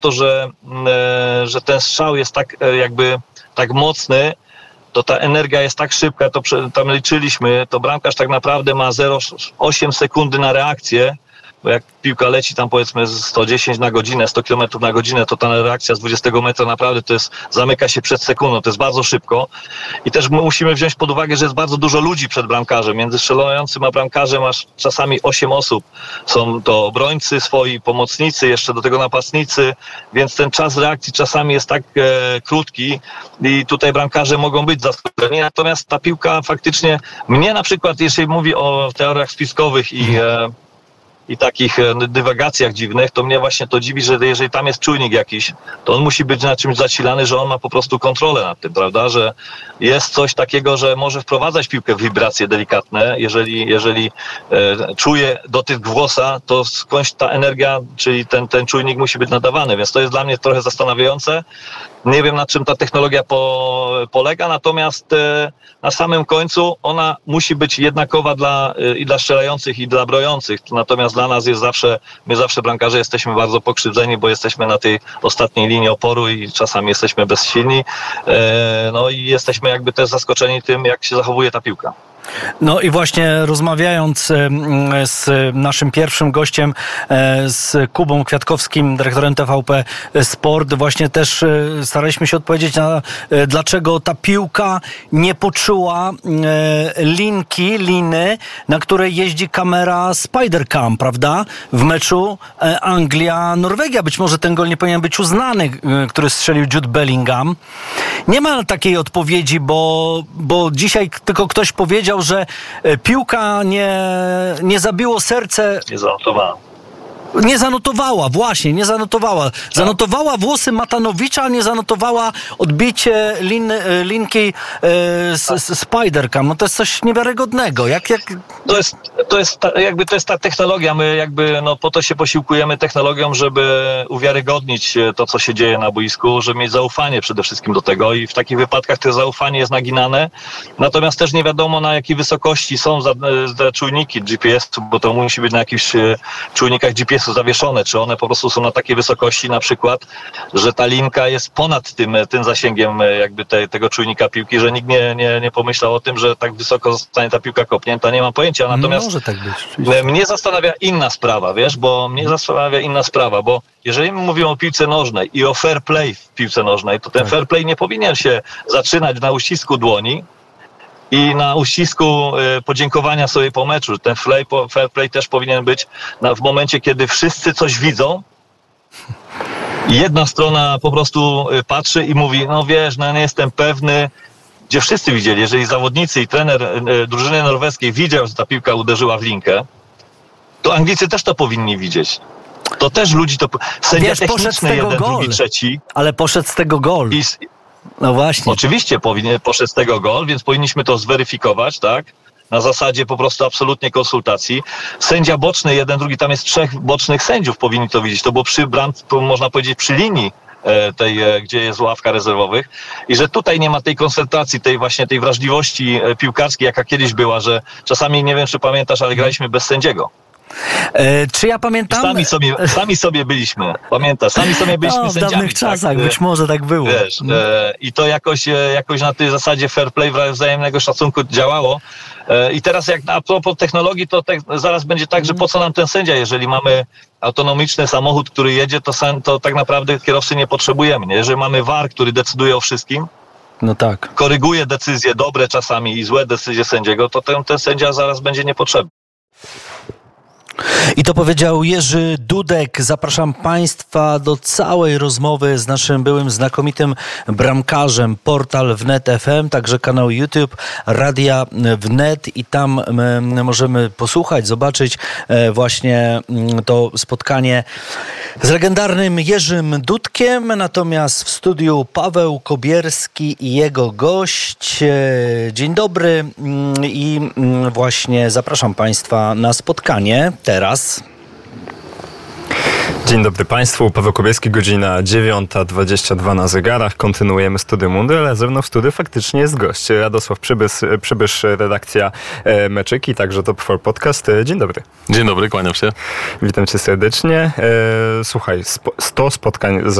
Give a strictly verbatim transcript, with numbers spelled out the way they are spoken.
to, że, że ten strzał jest tak jakby tak mocny, to ta energia jest tak szybka, to tam liczyliśmy, to bramkarz tak naprawdę ma zero przecinek osiem sekundy na reakcję, bo jak piłka leci tam powiedzmy sto dziesięć na godzinę, sto kilometrów na godzinę, to ta reakcja z dwudziestego metra naprawdę to jest, zamyka się przed sekundą, to jest bardzo szybko. I też musimy wziąć pod uwagę, że jest bardzo dużo ludzi przed bramkarzem. Między strzelającym a bramkarzem masz czasami osiem osób. Są to obrońcy swoi, pomocnicy, jeszcze do tego napastnicy, więc ten czas reakcji czasami jest tak e, krótki i tutaj bramkarze mogą być zaskoczeni. Natomiast ta piłka faktycznie, mnie na przykład, jeśli mówi o teoriach spiskowych i e, i takich dywagacjach dziwnych, to mnie właśnie to dziwi, że jeżeli tam jest czujnik jakiś, to on musi być na czymś zasilany, że on ma po prostu kontrolę nad tym, prawda, że jest coś takiego, że może wprowadzać piłkę w wibracje delikatne, jeżeli, jeżeli e, czuje dotyk włosa, to skądś ta energia, czyli ten, ten czujnik musi być nadawany, więc to jest dla mnie trochę zastanawiające. Nie wiem, na czym ta technologia po, polega, natomiast e, na samym końcu ona musi być jednakowa dla, e, i dla strzelających, i dla brojących. Natomiast dla nas jest zawsze, my zawsze bramkarze jesteśmy bardzo pokrzywdzeni, bo jesteśmy na tej ostatniej linii oporu i czasami jesteśmy bezsilni. E, no i jesteśmy jakby też zaskoczeni tym, jak się zachowuje ta piłka. No i właśnie rozmawiając z naszym pierwszym gościem, z Kubą Kwiatkowskim, dyrektorem T V P Sport, właśnie też staraliśmy się odpowiedzieć na dlaczego ta piłka nie poczuła linki, liny, na której jeździ kamera Spidercam, prawda? W meczu Anglia-Norwegia. Być może ten gol nie powinien być uznany, który strzelił Jude Bellingham. Nie ma takiej odpowiedzi, bo, bo dzisiaj tylko ktoś powiedział, że piłka nie, nie zabiło serce. Nie zanotowała. Nie zanotowała, właśnie, nie zanotowała. Zanotowała włosy Matanowicza, a nie zanotowała odbicie lin, linki z, z Spidercam. No to jest coś niewiarygodnego. Jak, jak... To jest, to jest ta, jakby to jest ta technologia. My jakby no po to się posiłkujemy technologią, żeby uwiarygodnić to, co się dzieje na boisku, żeby mieć zaufanie przede wszystkim do tego i w takich wypadkach to zaufanie jest naginane. Natomiast też nie wiadomo, na jakiej wysokości są za, za czujniki G P S, bo to musi być na jakichś czujnikach G P S zawieszone, czy one po prostu są na takiej wysokości na przykład, że ta linka jest ponad tym, tym zasięgiem jakby te, tego czujnika piłki, że nikt nie, nie, nie pomyślał o tym, że tak wysoko zostanie ta piłka kopnięta, nie mam pojęcia. Natomiast może tak być, mnie zastanawia inna sprawa, wiesz, bo mnie zastanawia inna sprawa, bo jeżeli mówimy o piłce nożnej i o fair play w piłce nożnej, to ten tak. fair play nie powinien się zaczynać na uścisku dłoni i na uścisku y, podziękowania sobie po meczu. Ten fair play, fair play też powinien być na, w momencie, kiedy wszyscy coś widzą i jedna strona po prostu y, patrzy i mówi, no wiesz, no nie jestem pewny, gdzie wszyscy widzieli, jeżeli zawodnicy i trener y, drużyny norweskiej widział, że ta piłka uderzyła w linkę, to Anglicy też to powinni widzieć. To też ludzi to... Sędzia wiesz, techniczny jeden, gol. drugi, trzeci. Ale poszedł z tego gol. I, No właśnie. Oczywiście powinien, poszedł z tego gol, więc powinniśmy to zweryfikować, tak? Na zasadzie po prostu absolutnie konsultacji. Sędzia boczny, jeden, drugi, tam jest trzech bocznych sędziów, powinni to widzieć. To było przy bramce, można powiedzieć, przy linii tej, gdzie jest ławka rezerwowych. I że tutaj nie ma tej koncentracji, tej właśnie tej wrażliwości piłkarskiej, jaka kiedyś była, że czasami, nie wiem, czy pamiętasz, ale graliśmy bez sędziego. E, czy ja pamiętam? Sami sobie, sami sobie byliśmy, pamiętasz, sami sobie byliśmy no, w sędziami. W dawnych czasach, tak? być może tak było. Wiesz, e, I to jakoś, jakoś na tej zasadzie fair play, wzajemnego szacunku działało. E, I teraz jak a propos technologii, to te, zaraz będzie tak, że po co nam ten sędzia, jeżeli mamy autonomiczny samochód, który jedzie, to, to tak naprawdę kierowcy nie potrzebujemy. Nie? Jeżeli mamy V A R, który decyduje o wszystkim, no tak. koryguje decyzje dobre czasami i złe decyzje sędziego, to ten, ten sędzia zaraz będzie niepotrzebny. I to powiedział Jerzy Dudek. Zapraszam Państwa do całej rozmowy z naszym byłym znakomitym bramkarzem. Portal Wnet F M, także kanał YouTube Radia Wnet i tam możemy posłuchać, zobaczyć właśnie to spotkanie z legendarnym Jerzym Dudkiem. Natomiast w studiu Paweł Kobierski i jego gość. Dzień dobry i właśnie zapraszam Państwa na spotkanie teraz. Dzień dobry Państwu, Paweł Kobielski, godzina dziewiąta dwadzieścia dwa na zegarach. Kontynuujemy Studium Mundy, ale ze mną w studiu faktycznie jest gość. Radosław Przybysz, Przybysz redakcja e, Meczyki, także Top cztery Podcast. E, dzień dobry. Dzień dobry, kłaniam się. Witam Cię serdecznie. E, słuchaj, spo, sto spotkań